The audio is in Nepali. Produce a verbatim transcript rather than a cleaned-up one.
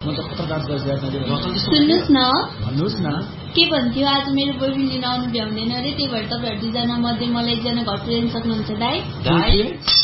म त पत्रकार सुन्नुहोस् न भन्नुहोस् न के भन्थ्यो आज मेरो बोयफ्रेन्ड लिन आउनु भ्याउँदैन अरे त्यही भएर तपाईँहरू दुईजना मध्ये मलाई एकजना घर पुर्याउन सक्नुहुन्छ दाइ?